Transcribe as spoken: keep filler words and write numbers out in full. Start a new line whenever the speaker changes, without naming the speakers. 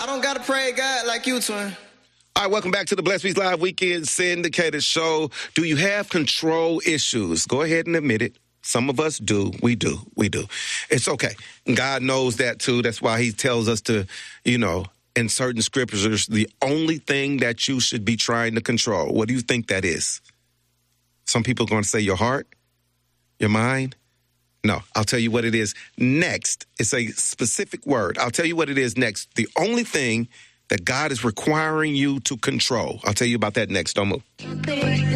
I don't got to pray God like you, twin.
All right, welcome back to the Blessed Weeks Live Weekend Syndicated Show. Do you have control issues? Go ahead and admit it. Some of us do. We do. We do. It's okay. God knows that, too. That's why he tells us to, you know, in certain scriptures, the only thing that you should be trying to control. What do you think that is? Some people are going to say your heart, your mind. No, I'll tell you what it is next. It's a specific word. I'll tell you what it is next. The only thing that God is requiring you to control. I'll tell you about that next. Don't move.